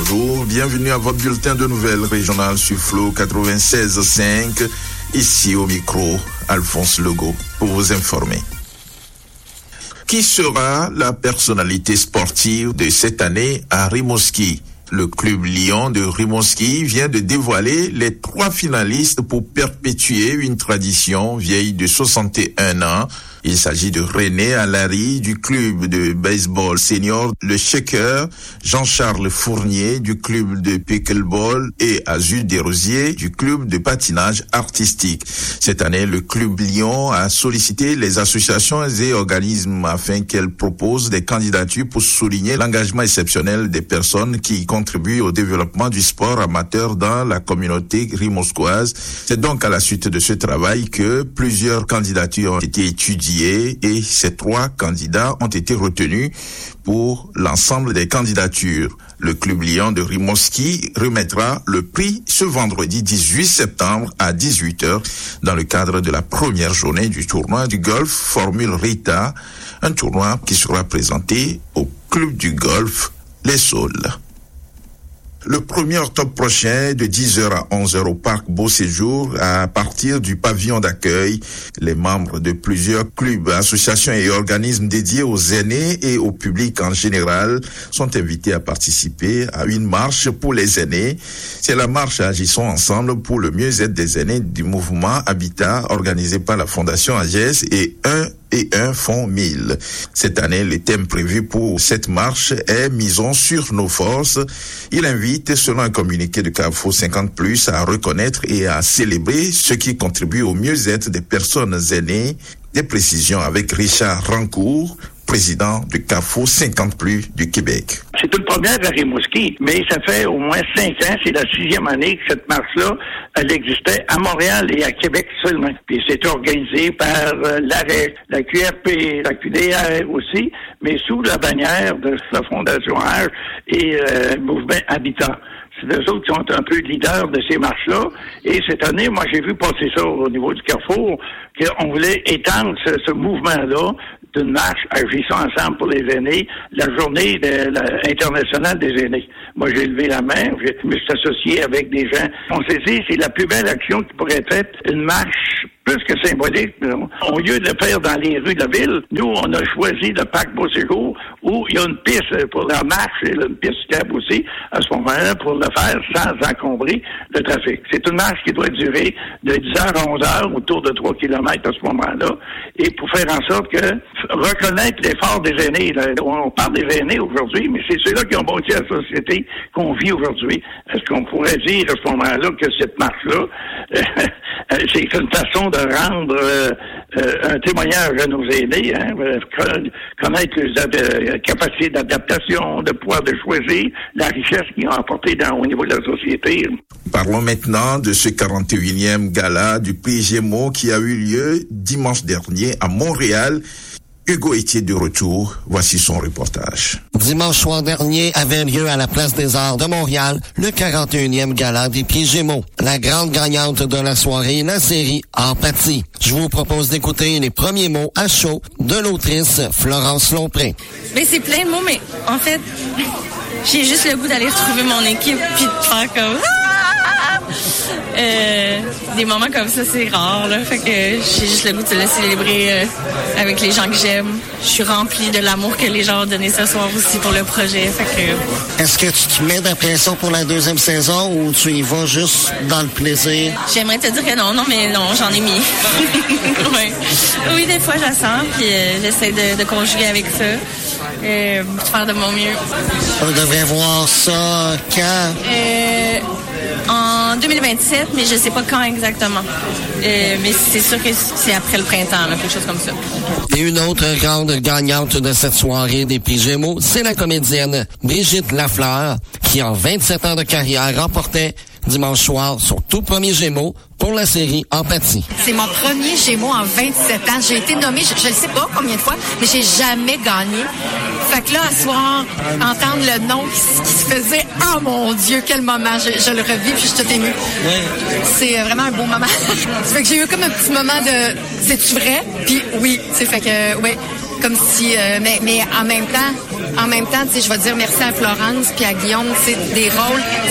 bonjour, bienvenue à votre bulletin de nouvelles régionales sur Flow 96.5. Ici au micro, Alphonse Legault, pour vous informer. Qui sera la personnalité sportive de cette année à Rimouski? Le club Lion de Rimouski vient de dévoiler les 3 finalistes pour perpétuer une tradition vieille de 61 ans. Il s'agit de René Allary du club de baseball senior Le Shaker, Jean-Charles Fournier du club de pickleball et Azul Desrosiers du club de patinage artistique. Cette année, le club Lyon a sollicité les associations et organismes afin qu'elles proposent des candidatures pour souligner l'engagement exceptionnel des personnes qui contribuent au développement du sport amateur dans la communauté rimouskoise. C'est donc à la suite de ce travail que plusieurs candidatures ont été étudiées et ces 3 candidats ont été retenus pour l'ensemble des candidatures. Le club Lion de Rimouski remettra le prix ce vendredi 18 septembre à 18h dans le cadre de la première journée du tournoi du golf Formule Rita, un tournoi qui sera présenté au club du golf Les Saules. Le 1er octobre prochain, de 10h à 11h au parc Beau Séjour, à partir du pavillon d'accueil, les membres de plusieurs clubs, associations et organismes dédiés aux aînés et au public en général sont invités à participer à une marche pour les aînés. C'est la marche Agissons ensemble pour le mieux-être des aînés du mouvement Habitat organisé par la Fondation AGES et un fonds 1000. Cette année, le thème prévu pour cette marche est Misons sur nos forces. Il invite, selon un communiqué de Carrefour 50+, à reconnaître et à célébrer ceux qui contribuent au mieux-être des personnes aînées. Des précisions avec Richard Rancourt, président de Carrefour 50+ du Québec. C'est une première à Rimouski, mais ça fait au moins 5 ans, c'est la 6e année que cette marche-là, elle existait à Montréal et à Québec seulement. Puis c'est organisé par l'AREC, la QRP, la QDR aussi, mais sous la bannière de la Fondation H et le mouvement Habitat. C'est eux autres qui sont un peu leaders de ces marches-là. Et cette année, moi, j'ai vu passer ça au niveau du Carrefour, qu'on voulait étendre ce mouvement-là d'une marche Agissons ensemble pour les aînés, la journée internationale des aînés. Moi, j'ai levé la main, je me suis associé avec des gens. On s'est dit, c'est la plus belle action qui pourrait être une marche plus que symbolique. Au lieu de le faire dans les rues de la ville, nous, on a choisi le parc Beau Séjour où il y a une piste pour la marche et une piste cyclable aussi, à ce moment-là, pour le faire sans encombrer le trafic. C'est une marche qui doit durer de 10h à 11h, autour de 3 km à ce moment-là, et pour faire en sorte que reconnaître l'effort des aînés. Là, on parle des aînés aujourd'hui, mais c'est ceux-là qui ont bâti la société qu'on vit aujourd'hui. Est-ce qu'on pourrait dire à ce moment-là que cette marche-là, c'est une façon de rendre un témoignage à nos aînés, connaître les capacités d'adaptation, de pouvoir de choisir la richesse qu'ils ont apportée au niveau de la société. Parlons maintenant de ce 41e gala du prix Gémeaux qui a eu lieu dimanche dernier à Montréal. Hugo Etier de retour, voici son reportage. Dimanche soir dernier avait lieu à la Place des Arts de Montréal le 41e gala des prix Gémeaux. La grande gagnante de la soirée, la série Empathie. Je vous propose d'écouter les premiers mots à chaud de l'autrice Florence Lompré. Mais c'est plein de mots, mais en fait, j'ai juste le goût d'aller retrouver mon équipe puis de faire comme... des moments comme ça, c'est rare, là. Fait que j'ai juste le goût de le célébrer avec les gens que j'aime. Je suis remplie de l'amour que les gens ont donné ce soir aussi pour le projet. Fait que... Est-ce que tu te mets de la pression pour la 2e saison ou tu y vas juste dans le plaisir? J'aimerais te dire que non, mais non, j'en ai mis. Ouais. Oui, des fois, je la sens, puis j'essaie de conjuguer avec ça. De faire de mon mieux. On devrait voir ça quand? En 2027, mais je sais pas quand exactement. Mais c'est sûr que c'est après le printemps, là, quelque chose comme ça. Et une autre grande gagnante de cette soirée des prix Gémeaux, c'est la comédienne Brigitte Lafleur, qui en 27 ans de carrière remportait dimanche soir son tout premier Gémeaux pour la série Empathie. C'est mon premier Gémeaux en 27 ans. J'ai été nommée, je ne sais pas combien de fois, mais j'ai jamais gagné. Fait que là, à soir, entendre le nom qui se faisait, oh mon Dieu, quel moment, je le revis, puis je suis toute émue. Ouais. C'est vraiment un beau moment. Ça fait que j'ai eu comme un petit moment de, c'est-tu vrai? Puis oui, c'est fait que, ouais. Comme si, mais en même temps, en même temps, tu sais, je vais dire merci à Florence puis à Guillaume, c'est des rôles